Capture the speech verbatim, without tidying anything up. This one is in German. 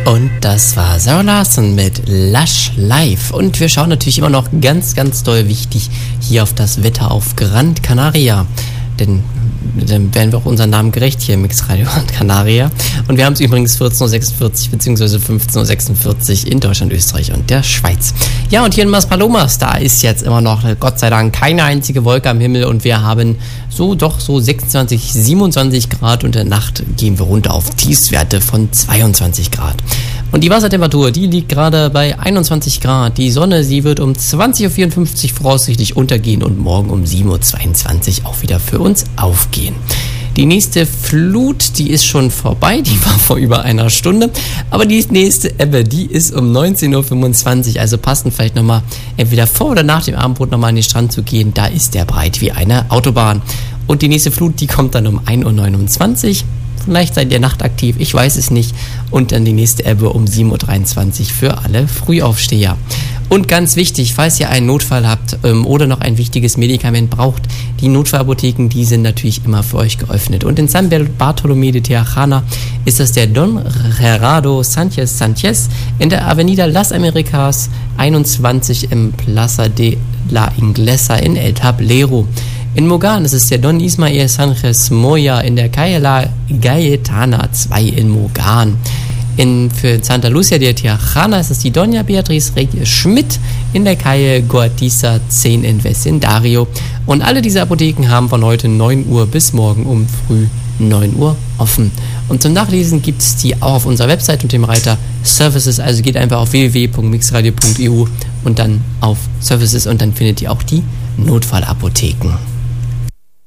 Und das war Sarah Larsson mit Lush Life. Und wir schauen natürlich immer noch ganz, ganz doll wichtig hier auf das Wetter auf Gran Canaria. Denn dann werden wir auch unseren Namen gerecht hier im Mixradio Gran Canaria. Und wir haben es übrigens vierzehn Uhr sechsundvierzig bzw. fünfzehn Uhr sechsundvierzig in Deutschland, Österreich und der Schweiz. Ja, und hier in Maspalomas, da ist jetzt immer noch, Gott sei Dank, keine einzige Wolke am Himmel und wir haben so doch so sechsundzwanzig, siebenundzwanzig Grad und in der Nacht gehen wir runter auf Tiefstwerte von zweiundzwanzig Grad. Und die Wassertemperatur, die liegt gerade bei einundzwanzig Grad. Die Sonne, sie wird um zwanzig Uhr vierundfünfzig voraussichtlich untergehen und morgen um sieben Uhr zweiundzwanzig auch wieder für uns aufgehen. Die nächste Flut, die ist schon vorbei, die war vor über einer Stunde, aber die nächste Ebbe, die ist um neunzehn Uhr fünfundzwanzig, also passend vielleicht nochmal entweder vor oder nach dem Abendbrot nochmal an den Strand zu gehen, da ist der breit wie eine Autobahn. Und die nächste Flut, die kommt dann um ein Uhr neunundzwanzig. Vielleicht seid ihr nachtaktiv, ich weiß es nicht. Und dann die nächste Ebbe um sieben Uhr dreiundzwanzig für alle Frühaufsteher. Und ganz wichtig, falls ihr einen Notfall habt ähm, oder noch ein wichtiges Medikament braucht, die Notfallapotheken, die sind natürlich immer für euch geöffnet. Und in San Bartolomé de Tirajana ist das der Don Gerardo Sánchez Sánchez in der Avenida Las Americas einundzwanzig im Plaza de la Inglesa in El Tablero. In Mogan ist es der Don Ismael Sánchez Moya in der Calle La Gaetana zwei in Mogan. In, für Santa Lucia de Tirajana ist es die Doña Beatriz Reyes Schmidt in der Calle Guardiza zehn in Vecindario. Und alle diese Apotheken haben von heute neun Uhr bis morgen um früh neun Uhr offen. Und zum Nachlesen gibt es die auch auf unserer Website unter dem Reiter Services. Also geht einfach auf w w w punkt mixradio punkt e u und dann auf Services und dann findet ihr auch die Notfallapotheken.